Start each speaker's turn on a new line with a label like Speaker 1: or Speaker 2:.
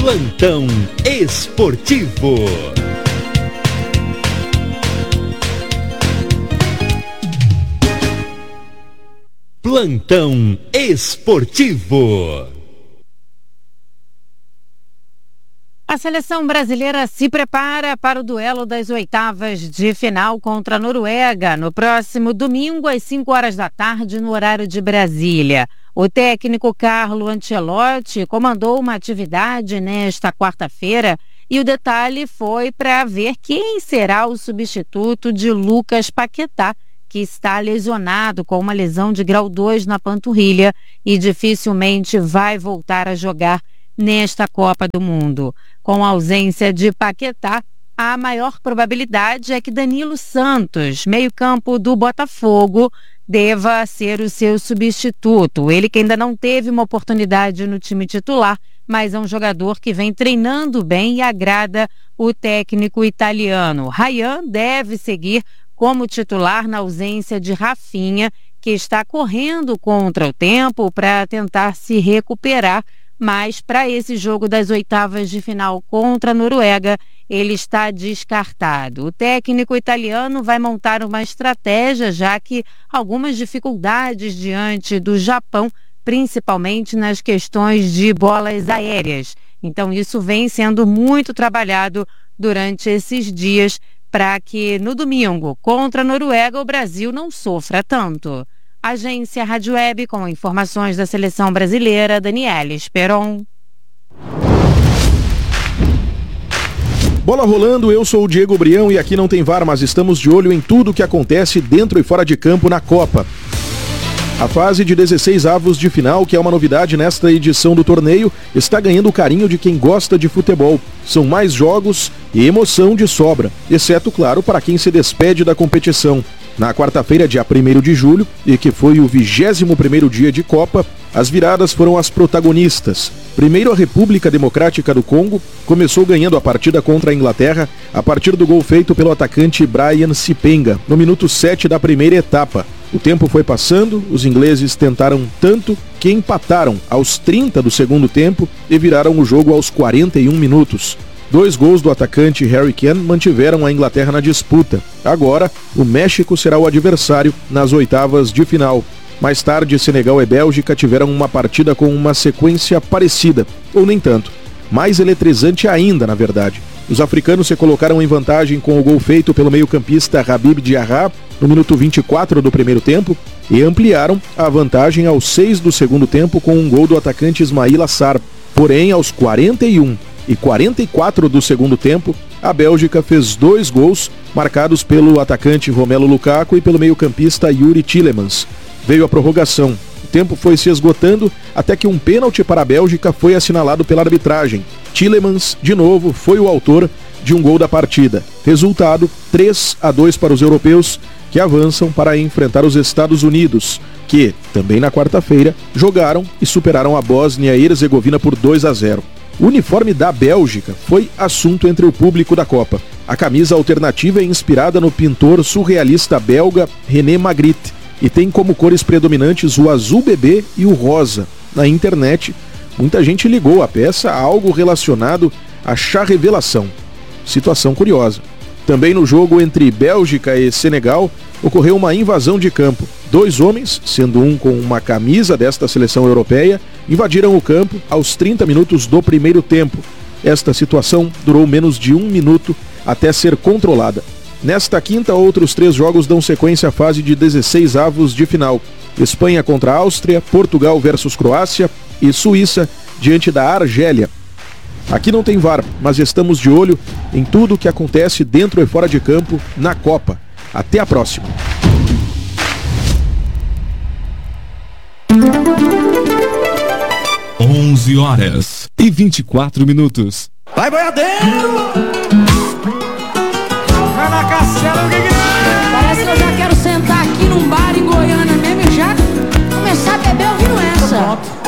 Speaker 1: Plantão Esportivo. Plantão Esportivo.
Speaker 2: A seleção brasileira se prepara para o duelo das oitavas de final contra a Noruega, no próximo domingo, às 5 da tarde, no horário de Brasília. O técnico Carlo Ancelotti comandou uma atividade nesta quarta-feira e o detalhe foi para ver quem será o substituto de Lucas Paquetá, que está lesionado com uma lesão de grau 2 na panturrilha e dificilmente vai voltar a jogar nesta Copa do Mundo. Com a ausência de Paquetá, a maior probabilidade é que Danilo Santos, meio-campo do Botafogo, deva ser o seu substituto. Ele que ainda não teve uma oportunidade no time titular, mas é um jogador que vem treinando bem e agrada o técnico italiano. Ryan deve seguir como titular na ausência de Rafinha, que está correndo contra o tempo para tentar se recuperar, mas para esse jogo das oitavas de final contra a Noruega, ele está descartado. O técnico italiano vai montar uma estratégia, já que algumas dificuldades diante do Japão, principalmente nas questões de bolas aéreas. Então isso vem sendo muito trabalhado durante esses dias para que no domingo contra a Noruega o Brasil não sofra tanto. Agência Rádio Web, com informações da seleção brasileira, Daniela Esperon.
Speaker 3: Bola rolando, eu sou o Diego Brião e aqui não tem VAR, mas estamos de olho em tudo que acontece dentro e fora de campo na Copa. A fase de 16avos de final, que é uma novidade nesta edição do torneio, está ganhando o carinho de quem gosta de futebol. São mais jogos e emoção de sobra, exceto, claro, para quem se despede da competição. Na quarta-feira, dia 1º de julho, e que foi o 21º dia de Copa, as viradas foram as protagonistas. Primeiro, a República Democrática do Congo começou ganhando a partida contra a Inglaterra a partir do gol feito pelo atacante Brian Sipenga, no minuto 7 da primeira etapa. O tempo foi passando, os ingleses tentaram tanto que empataram aos 30 do segundo tempo e viraram o jogo aos 41 minutos. 2 gols do atacante Harry Kane mantiveram a Inglaterra na disputa. Agora, o México será o adversário nas oitavas de final. Mais tarde, Senegal e Bélgica tiveram uma partida com uma sequência parecida, ou nem tanto. Mais eletrizante ainda, na verdade. Os africanos se colocaram em vantagem com o gol feito pelo meio-campista Habib Diarra no minuto 24 do primeiro tempo e ampliaram a vantagem aos 6 do segundo tempo com um gol do atacante Ismaïla Sarr. Porém, aos 41 e 44 do segundo tempo, a Bélgica fez 2 gols marcados pelo atacante Romelu Lukaku e pelo meio-campista Yuri Tielemans. Veio a prorrogação. O tempo foi se esgotando até que um pênalti para a Bélgica foi assinalado pela arbitragem. Tielemans, de novo, foi o autor de um gol da partida. Resultado, 3-2 para os europeus, que avançam para enfrentar os Estados Unidos, que, também na quarta-feira, jogaram e superaram a Bósnia e Herzegovina por 2-0. O uniforme da Bélgica foi assunto entre o público da Copa. A camisa alternativa é inspirada no pintor surrealista belga René Magritte e tem como cores predominantes o azul bebê e o rosa. Na internet, muita gente ligou a peça a algo relacionado à chá revelação. Situação curiosa. Também no jogo entre Bélgica e Senegal, ocorreu uma invasão de campo. 2 homens, sendo um com uma camisa desta seleção europeia, invadiram o campo aos 30 minutos do primeiro tempo. Esta situação durou menos de 1 minuto até ser controlada. Nesta quinta, outros 3 jogos dão sequência à fase de 16avos de final. Espanha contra a Áustria, Portugal versus Croácia e Suíça diante da Argélia. Aqui não tem VAR, mas estamos de olho em tudo o que acontece dentro e fora de campo na Copa. Até a próxima.
Speaker 4: Onze horas e 24 minutos.
Speaker 5: Vai, boiadeiro! Vai na cacela,
Speaker 6: Parece que eu já quero sentar aqui num bar em Goiânia mesmo e já começar a beber ouvindo essa.